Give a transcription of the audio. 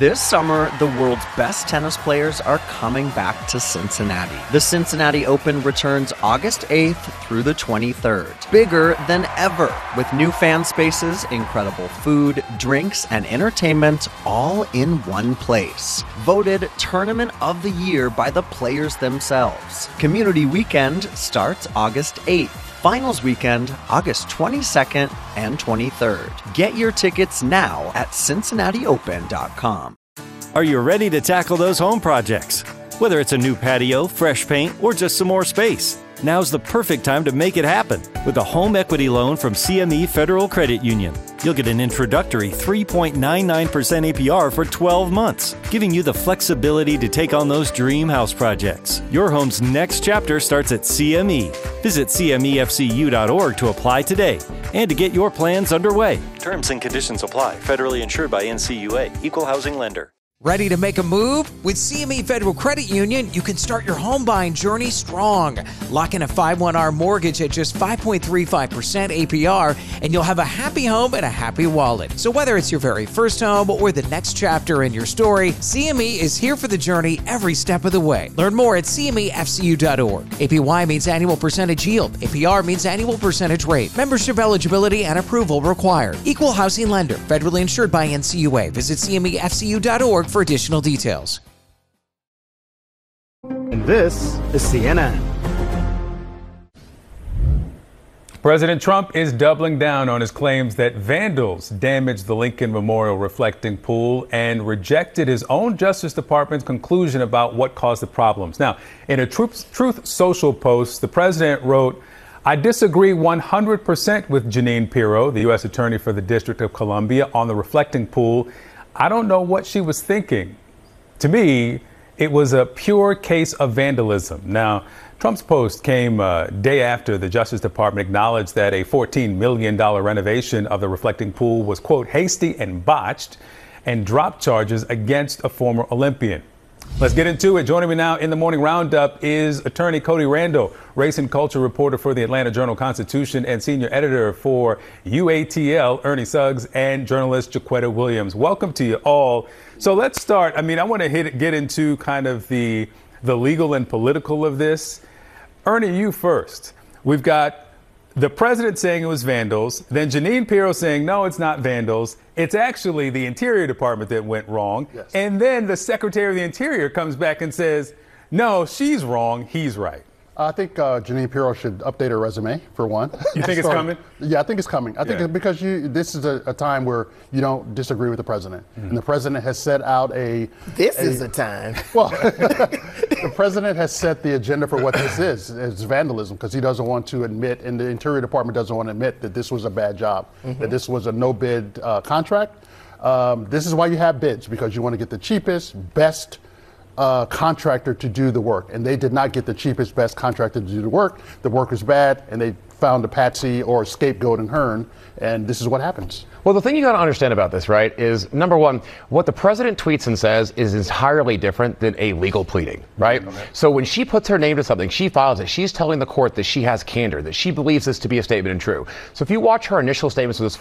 This summer, the world's best tennis players are coming back to Cincinnati. The Cincinnati Open returns August 8th through the 23rd. Bigger than ever, with new fan spaces, incredible food, drinks, and entertainment all in one place. Voted Tournament of the Year by the players themselves. Community Weekend starts August 8th. Finals weekend, August 22nd and 23rd. Get your tickets now at CincinnatiOpen.com. Are you ready to tackle those home projects? Whether it's a new patio, fresh paint, or just some more space, now's the perfect time to make it happen with a home equity loan from CME Federal Credit Union. You'll get an introductory 3.99% APR for 12 months, giving you the flexibility to take on those dream house projects. Your home's next chapter starts at CME. Visit CMEFCU.org to apply today and to get your plans underway. Terms and conditions apply. Federally insured by NCUA. Equal housing lender. Ready to make a move? With CME Federal Credit Union, you can start your home buying journey strong. Lock in a 5/1R mortgage at just 5.35% APR, and you'll have a happy home and a happy wallet. So whether it's your very first home or the next chapter in your story, CME is here for the journey every step of the way. Learn more at CMEFCU.org. APY means annual percentage yield. APR means annual percentage rate. Membership eligibility and approval required. Equal housing lender. Federally insured by NCUA. Visit CMEFCU.org for additional details. And this is CNN. President Trump is doubling down on his claims that vandals damaged the Lincoln Memorial reflecting pool and rejected his own Justice Department's conclusion about what caused the problems. Now, in a Truth Social post, the president wrote, "I disagree 100% with Jeanine Pirro, the U.S. Attorney for the District of Columbia, on the reflecting pool. I don't know what she was thinking. To me, it was a pure case of vandalism." Now, Trump's post came a day after the Justice Department acknowledged that a $14 million renovation of the reflecting pool was, quote, hasty and botched, and dropped charges against a former Olympian. Let's get into it. Joining me now in the Morning Roundup is attorney Cody Randall, race and culture reporter for the Atlanta Journal-Constitution and senior editor for UATL, Ernie Suggs, and journalist Jaquetta Williams. Welcome to you all. So let's start. I want to get into kind of the legal and political of this. Ernie, you first. We've got the president saying it was vandals, then Jeanine Pirro saying, no, it's not vandals. It's actually the Interior Department that went wrong. Yes. And then the Secretary of the Interior comes back and says, no, she's wrong, he's right. I think Jeanine Pirro should update her resume, for one. You think it's coming? Yeah, I think it's coming. I think it's because this is a time where you don't disagree with the president. Mm-hmm. And the president has set out This is a time. Well, the president has set the agenda for what this is. It's vandalism, because he doesn't want to admit, and the Interior Department doesn't want to admit that this was a bad job, that this was a no-bid contract. This is why you have bids, because you want to get the cheapest, best contractor to do the work, and they did not get the cheapest, best contractor to do the work. The work was bad, and they found a patsy or a scapegoat in Hearn, and this is what happens. Well, the thing you got to understand about this, right, is number one, what the president tweets and says is entirely different than a legal pleading, right? Okay. So when she puts her name to something, she files it, she's telling the court that she has candor, that she believes this to be a statement and true. So if you watch her initial statements with this